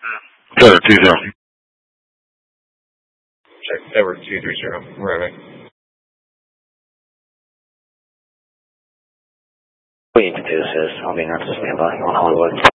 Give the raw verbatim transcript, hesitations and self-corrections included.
Center two zero. Check Edward two three zero. Arriving. William two says, I'll be next to standby on Hollywood.